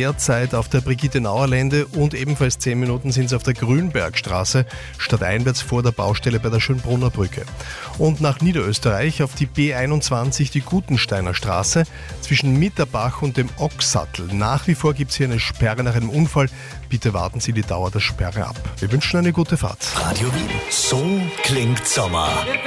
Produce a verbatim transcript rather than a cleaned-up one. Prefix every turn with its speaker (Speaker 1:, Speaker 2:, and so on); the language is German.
Speaker 1: mehr Zeit auf der Brigitte-Nauer-Lände und ebenfalls zehn Minuten sind es auf der Grünbergstraße, stadteinwärts vor der Baustelle bei der Schönbrunner Brücke. Und nach Niederösterreich auf die B einundzwanzig, die Gutensteiner Straße, zwischen Mitterbach und dem Ochsattel. Nach wie vor gibt es hier eine Sperre nach einem Unfall. Bitte warten Sie die Dauer der Sperre ab. Wir wünschen eine gute Fahrt.
Speaker 2: Radio Wien. So klingt Sommer.